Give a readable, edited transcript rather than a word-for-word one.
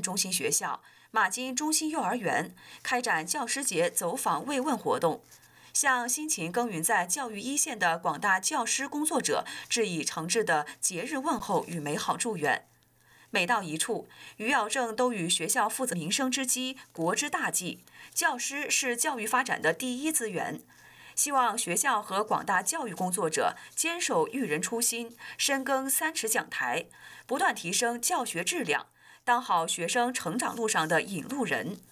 中心学校、马金中心幼儿园开展教师节走访慰问活动，向辛勤耕耘在教育一线的广大教师工作者致以诚挚的节日问候与美好祝愿。每到一处，余姚正都与学校负责民生之基、国之大计，教师是教育发展的第一资源。希望学校和广大教育工作者坚守育人初心，深耕3尺讲台，不断提升教学质量，当好学生成长路上的引路人。